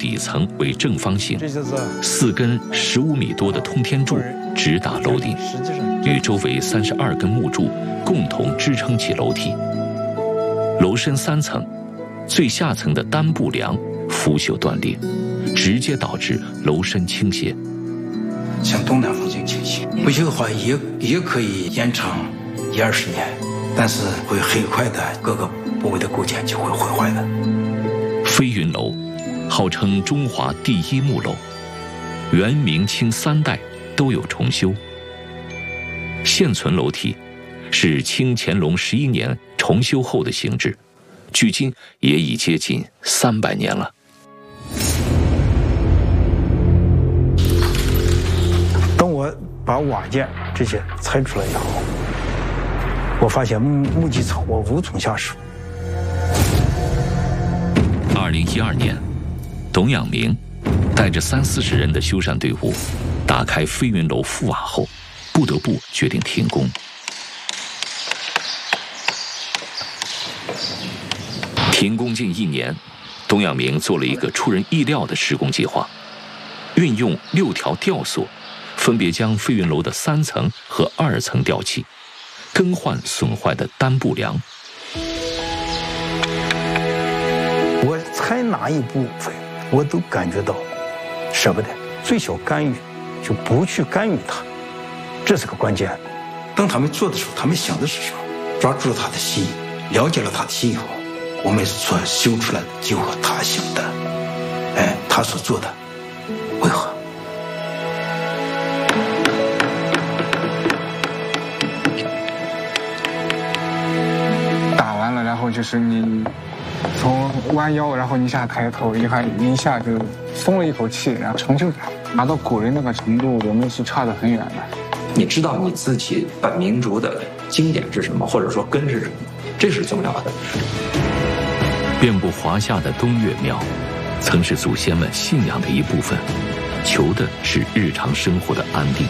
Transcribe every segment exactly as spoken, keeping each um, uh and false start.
底层为正方形，四根十五米多的通天柱直达楼顶，与周围三十二根木柱共同支撑起楼梯。楼深三层，最下层的单部梁腐朽断裂，直接导致楼身倾斜。 向东南方向倾斜，不行的话也也可以延长一二十年，但是会很快的各个部位的构件就会毁坏的。 飞云楼号称中华第一木楼，元、明、清三代都有重修。现存楼梯是清乾隆十一年重修后的形制，距今也已接近三百年了。 当我把瓦件这些拆出来以后，我发现木木基层我无从下手。 二零一二年，董养明带着三四十人的修缮队伍，打开飞云楼覆瓦后，不得不决定停工。停工近一年，董养明做了一个出人意料的施工计划，运用六条吊索，分别将飞云楼的三层和二层吊起，更换损坏的单部梁。 我踩哪一部分，我都感觉到舍不得，最小干预就不去干预它，这是个关键。当他们做的时候，他们想的是什么？抓住了他的心，了解了他的心以后，我们所修出来的就和他想的，哎，他所做的违和。 打完了，然后就是你从弯腰，然后一下抬头，一下一下就松了一口气，然后成就感达到古人那个程度，我们是差得很远的。 你知道你自己本民族的经典是什么，或者说根是什么，这是重要的。 遍布华夏的东岳庙，曾是祖先们信仰的一部分，求的是日常生活的安定。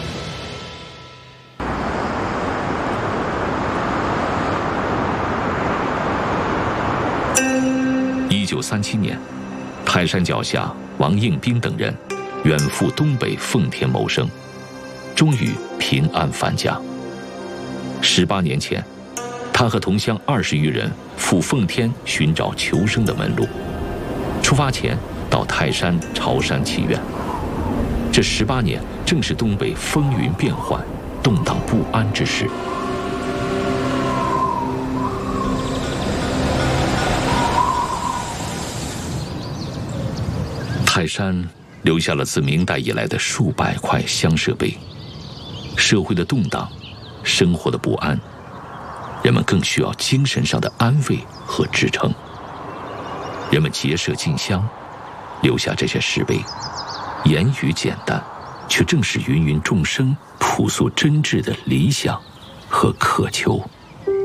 一九三七年，泰山脚下王应兵等人远赴东北奉天谋生，终于平安返家。十八年前，他和同乡二十余人赴奉天寻找求生的门路。出发前到泰山朝山祈愿。这十八年正是东北风云变幻、动荡不安之时。泰山留下了自明代以来的数百块香设碑。社会的动荡，生活的不安，人们更需要精神上的安慰和支撑。人们结社进香，留下这些石碑，言语简单，却正是芸芸众生朴素真挚的理想和渴求。